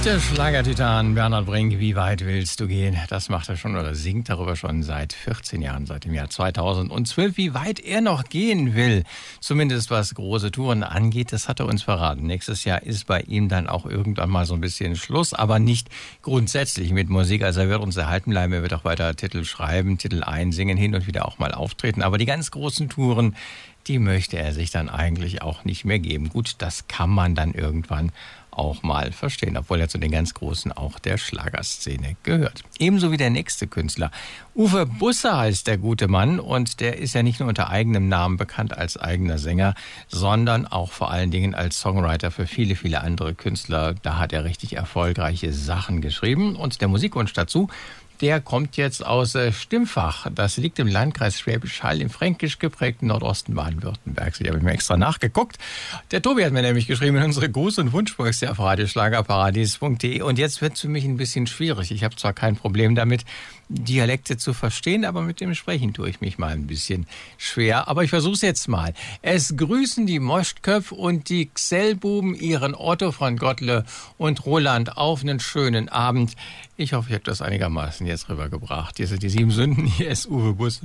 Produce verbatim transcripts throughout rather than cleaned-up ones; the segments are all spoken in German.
Der Schlagertitan Bernhard Brink, wie weit willst du gehen? Das macht er schon oder singt darüber schon seit vierzehn Jahren, seit dem Jahr zweitausendzwölf. Wie weit er noch gehen will, zumindest was große Touren angeht, das hat er uns verraten. Nächstes Jahr ist bei ihm dann auch irgendwann mal so ein bisschen Schluss, aber nicht grundsätzlich mit Musik. Also er wird uns erhalten bleiben, er wird auch weiter Titel schreiben, Titel einsingen, hin und wieder auch mal auftreten. Aber die ganz großen Touren, die möchte er sich dann eigentlich auch nicht mehr geben. Gut, das kann man dann irgendwann auch mal verstehen, obwohl er zu den ganz Großen auch der Schlagerszene gehört. Ebenso wie der nächste Künstler. Uwe Busse heißt der gute Mann und der ist ja nicht nur unter eigenem Namen bekannt als eigener Sänger, sondern auch vor allen Dingen als Songwriter für viele, viele andere Künstler. Da hat er richtig erfolgreiche Sachen geschrieben und der Musikwunsch dazu, der kommt jetzt aus äh, Stimpfach. Das liegt im Landkreis Schwäbisch Hall im fränkisch geprägten Nordosten Baden-Württembergs. Ich habe mir extra nachgeguckt. Der Tobi hat mir nämlich geschrieben in unsere Gruß- und Wunschbox auf radioschlagerparadies punkt de. Und jetzt wird es für mich ein bisschen schwierig. Ich habe zwar kein Problem damit, Dialekte zu verstehen, aber mit dem Sprechen tue ich mich mal ein bisschen schwer. Aber ich versuche es jetzt mal. Es grüßen die Moschtköpf und die Xellbuben ihren Otto von Gottle und Roland auf einen schönen Abend. Ich hoffe, ich habe das einigermaßen jetzt rübergebracht. Hier sind die sieben Sünden, hier ist Uwe Busse.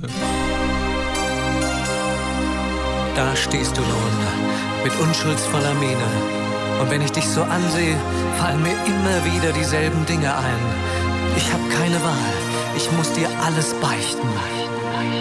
Da stehst du nun, mit unschuldsvoller Miene. Und wenn ich dich so ansehe, fallen mir immer wieder dieselben Dinge ein. Ich habe keine Wahl, ich muss dir alles beichten.